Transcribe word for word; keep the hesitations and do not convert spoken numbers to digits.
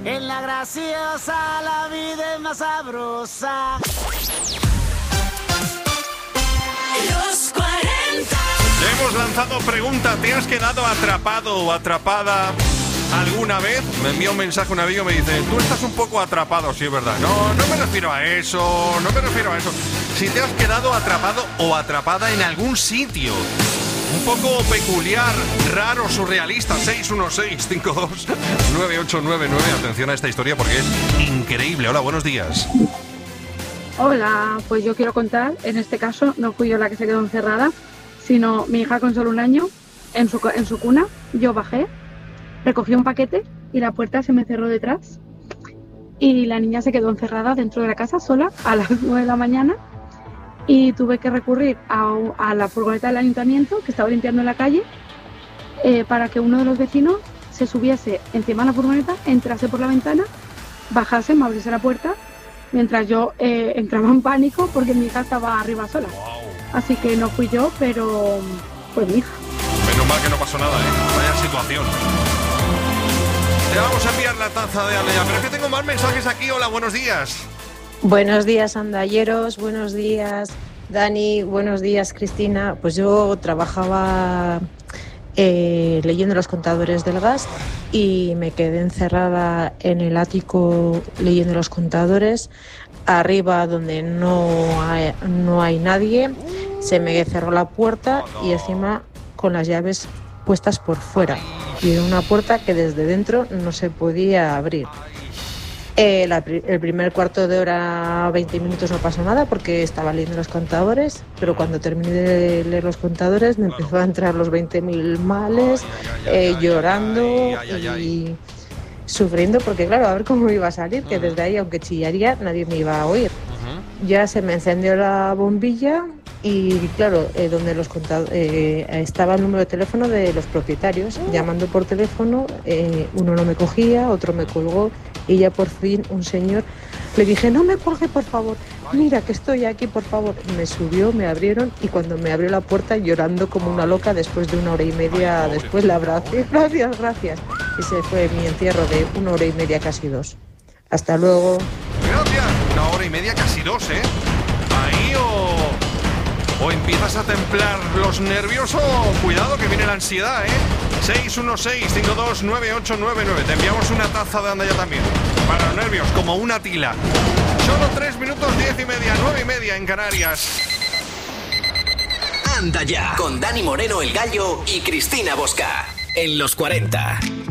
En la graciosa la vida es más sabrosa. Los cuarenta. Le hemos lanzado pregunta. ¿Te has quedado atrapado o atrapada alguna vez? Me envía un mensaje un amigo y me dice: tú estás un poco atrapado, sí, es verdad. No, no me refiero a eso, no me refiero a eso. Si te has quedado atrapado o atrapada en algún sitio un poco peculiar, raro, surrealista. Seis uno seis, cinco dos, nueve ocho nueve nueve. Atención a esta historia porque es increíble. Hola, buenos días. Hola, pues yo quiero contar, en este caso no fui yo la que se quedó encerrada, sino mi hija con solo un año en su, en su cuna. Yo bajé, recogí un paquete y la puerta se me cerró detrás y la niña se quedó encerrada dentro de la casa sola a las nueve de la mañana y tuve que recurrir a, a la furgoneta del ayuntamiento que estaba limpiando en la calle eh, para que uno de los vecinos se subiese encima de la furgoneta, entrase por la ventana, bajase, me abriese la puerta, mientras yo eh, entraba en pánico porque mi hija estaba arriba sola. Wow. Así que no fui yo, pero fue mi hija. Menos mal que no pasó nada, ¿eh? Vaya situación. Te vamos a enviar la taza de Alea, pero es que tengo más mensajes aquí. Hola, buenos días. Buenos días, andalleros. Buenos días, Dani. Buenos días, Cristina. Pues yo trabajaba eh, leyendo los contadores del gas y me quedé encerrada en el ático leyendo los contadores. Arriba, donde no hay, no hay nadie, se me cerró la puerta y encima con las llaves puestas por fuera. Y era una puerta que desde dentro no se podía abrir. Eh, la, el primer cuarto de hora, veinte minutos, no pasó nada porque estaba leyendo los contadores, pero cuando terminé de leer los contadores me empezó a entrar los veinte mil males, eh, llorando y sufriendo porque claro, a ver cómo iba a salir, que desde ahí, aunque chillaría, nadie me iba a oír. Ya se me encendió la bombilla y claro, eh, donde los contado- eh, estaba el número de teléfono de los propietarios, llamando por teléfono, eh, uno no me cogía, otro me colgó y ya por fin un señor, le dije: no me colgue, por favor, mira que estoy aquí, por favor. Me subió, me abrieron y cuando me abrió la puerta, llorando como una loca, después de una hora y media después la abracé, gracias, gracias. Ese fue mi entierro de una hora y media, casi dos. Hasta luego. Gracias. Una hora y media, casi dos, ¿eh? Ahí o... o empiezas a templar los nervios o cuidado que viene la ansiedad, ¿eh? seis uno seis, cinco dos nueve ocho nueve nueve. Te enviamos una taza de Anda Ya también. Para los nervios, como una tila. Solo tres minutos, diez y media, nueve y media en Canarias. Anda Ya, con Dani Moreno, el Gallo, y Cristina Bosca. En los cuarenta.